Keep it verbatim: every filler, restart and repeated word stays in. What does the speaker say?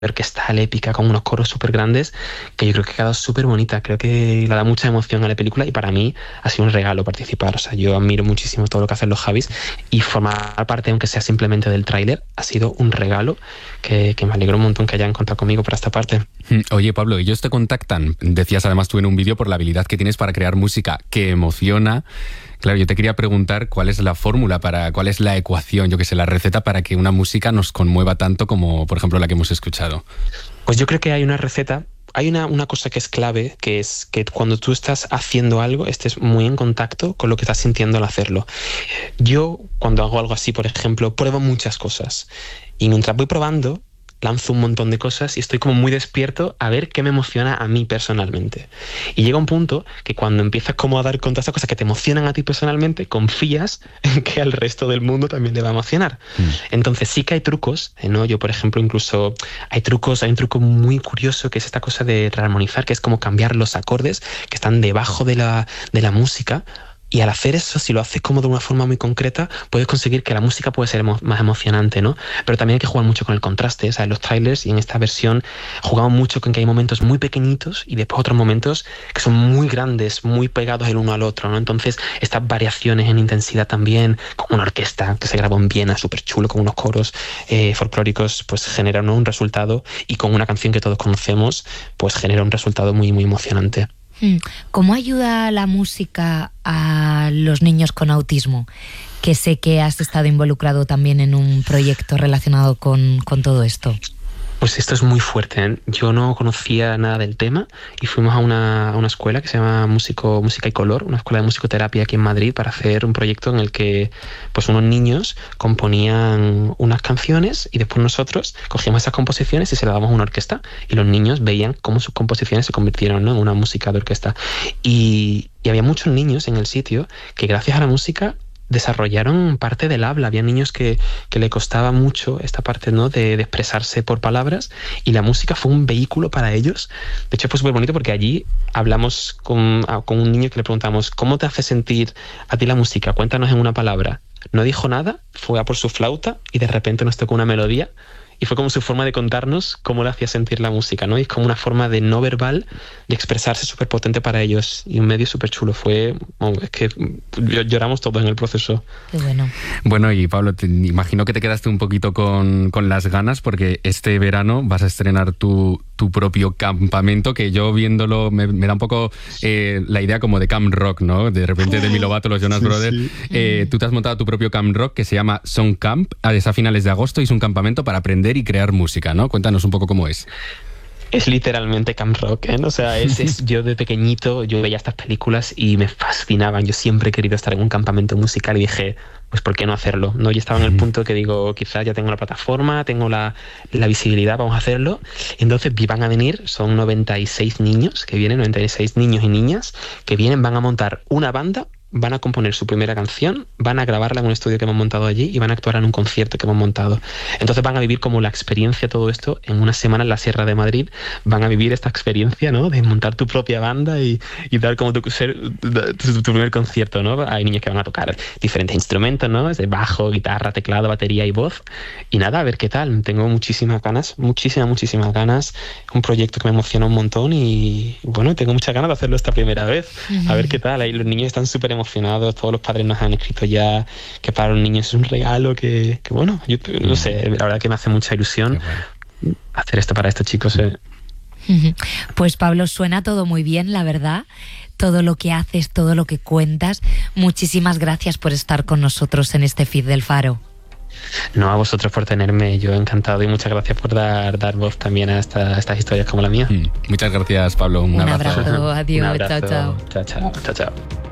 orquestal épica con unos coros súper grandes que yo creo que ha quedado súper bonita. Creo que le da mucha emoción a la película y para mí ha sido un regalo participar. O sea, yo admiro muchísimo todo lo que hacen los Javis y formar parte, aunque sea simplemente del tráiler, ha sido un regalo que, que me alegro un montón que hayan contado conmigo para esta parte. Oye, Pablo, ellos te contactan, decías además tú en un vídeo, por la habilidad que tienes para crear música que emociona. Claro, yo te quería preguntar cuál es la fórmula, para, cuál es la ecuación, yo que sé, la receta para que una música nos conmueva tanto como, por ejemplo, la que hemos escuchado. Pues yo creo que hay una receta, hay una, una cosa que es clave, que es que cuando tú estás haciendo algo, estés muy en contacto con lo que estás sintiendo al hacerlo. Yo, cuando hago algo así, por ejemplo, pruebo muchas cosas y mientras voy probando, lanzo un montón de cosas y estoy como muy despierto a ver qué me emociona a mí personalmente. Y llega un punto que cuando empiezas como a dar con todas esas cosas que te emocionan a ti personalmente, confías en que al resto del mundo también le va a emocionar. Mm. Entonces sí que hay trucos, ¿no? Yo, por ejemplo, incluso hay trucos, hay un truco muy curioso que es esta cosa de rearmonizar, que es como cambiar los acordes que están debajo de la, de la música. Y al hacer eso, si lo haces como de una forma muy concreta, puedes conseguir que la música puede ser emo- más emocionante, ¿no? Pero también hay que jugar mucho con el contraste. O sea, en los trailers y en esta versión jugamos mucho con que hay momentos muy pequeñitos y después otros momentos que son muy grandes, muy pegados el uno al otro, ¿no? Entonces, estas variaciones en intensidad también, con una orquesta que se grabó en Viena, súper chulo, con unos coros eh, folclóricos, pues generan, ¿no?, un resultado, y con una canción que todos conocemos, pues genera un resultado muy, muy emocionante. ¿Cómo ayuda la música a los niños con autismo? Que sé que has estado involucrado también en un proyecto relacionado con, con todo esto. Pues esto es muy fuerte, ¿eh? Yo no conocía nada del tema y fuimos a una, a una escuela que se llama Músico, Música y Color, una escuela de musicoterapia aquí en Madrid, para hacer un proyecto en el que pues unos niños componían unas canciones y después nosotros cogíamos esas composiciones y se las dábamos a una orquesta y los niños veían cómo sus composiciones se convirtieron, ¿no?, en una música de orquesta. Y, y había muchos niños en el sitio que gracias a la música desarrollaron parte del habla. Había niños que, que le costaba mucho esta parte, ¿no?, de, de expresarse por palabras, y la música fue un vehículo para ellos. De hecho, fue súper bonito porque allí hablamos con, con un niño que le preguntamos: ¿cómo te hace sentir a ti la música? Cuéntanos en una palabra. No dijo nada, fue a por su flauta y de repente nos tocó una melodía. Y fue como su forma de contarnos cómo le hacía sentir la música, ¿no? Y es como una forma de no verbal de expresarse súper potente para ellos. Y un medio súper chulo. Fue... Oh, es que lloramos todos en el proceso. Qué bueno. Bueno, y Pablo, te imagino que te quedaste un poquito con, con las ganas, porque este verano vas a estrenar tu, tu propio campamento, que yo viéndolo me, me da un poco eh, la idea como de Camp Rock, ¿no? De repente Demi Lovato, los Jonas sí, Brothers. Sí. Eh, tú te has montado tu propio Camp Rock que se llama Song Camp. Es a finales de agosto y es un campamento para aprender y crear música, ¿no? Cuéntanos un poco cómo es. Es literalmente Camp Rock, ¿eh? O sea, es, es, yo de pequeñito, yo veía estas películas y me fascinaban. Yo siempre he querido estar en un campamento musical y dije, pues ¿por qué no hacerlo? ¿No? Yo estaba en el punto que digo, quizás ya tengo la plataforma, tengo la, la visibilidad, vamos a hacerlo. Entonces van a venir, son noventa y seis niños que vienen, noventa y seis niños y niñas que vienen, van a montar una banda, van a componer su primera canción, van a grabarla en un estudio que hemos montado allí y van a actuar en un concierto que hemos montado. Entonces van a vivir como la experiencia, todo esto, en una semana en la Sierra de Madrid. Van a vivir esta experiencia, ¿no?, de montar tu propia banda y, y dar como tu, ser, tu, tu primer concierto, ¿no? Hay niños que van a tocar diferentes instrumentos, ¿no? Desde bajo, guitarra, teclado, batería y voz. Y nada, a ver qué tal. Tengo muchísimas ganas, muchísimas, muchísimas ganas. Un proyecto que me emociona un montón y, bueno, tengo muchas ganas de hacerlo esta primera vez. Uh-huh. A ver qué tal. Ahí los niños están súper emocionados. emocionados, todos los padres nos han escrito ya que para los niños es un regalo, que, que bueno, yo no sé, la verdad que me hace mucha ilusión bueno. hacer esto para estos chicos. Eh. Pues Pablo, suena todo muy bien, la verdad, todo lo que haces, todo lo que cuentas. Muchísimas gracias por estar con nosotros en este feed del Faro. No, a vosotros por tenerme, yo encantado, y muchas gracias por dar, dar voz también a, esta, a estas historias como la mía. Mm. Muchas gracias, Pablo. Un, un abrazo. abrazo, adiós, Un abrazo. chao, chao. Chao, chao, chao, chao.